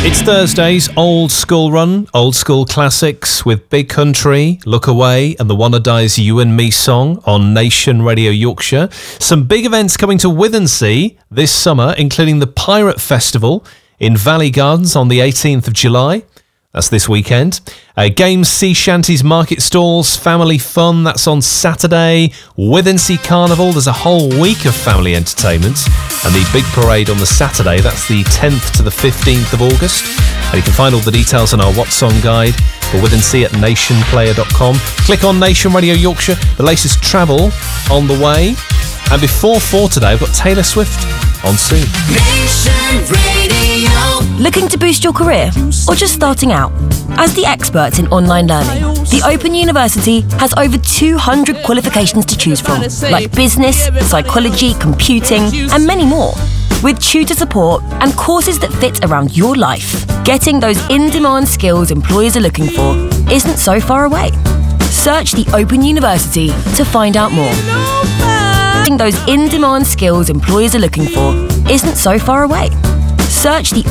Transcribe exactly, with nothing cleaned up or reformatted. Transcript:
It's Thursday's Old School Run, Old School Classics with Big Country, Look Away and the One That Dies You and Me song on Nation Radio Yorkshire. Some big events coming to Withensea this summer, including the Pirate Festival in Valley Gardens on the eighteenth of July. That's this weekend. Uh, games, sea shanties, market stalls, family fun. That's on Saturday. Withensea Carnival. There's a whole week of family entertainment. And the big parade on the Saturday. That's the tenth to the fifteenth of August. And you can find all the details on our What Song guide for Withensea at nation player dot com. Click on Nation Radio Yorkshire. The latest travel on the way. And before four today, I've got Taylor Swift on soon. Nation Radio. Looking to boost your career or just starting out? As the experts in online learning, the Open University has over two hundred qualifications to choose from, like business, psychology, computing, and many more. With tutor support and courses that fit around your life, getting those in-demand skills employers are looking for isn't so far away. Search the Open University to find out more. Getting those in-demand skills employers are looking for isn't so far away. Search the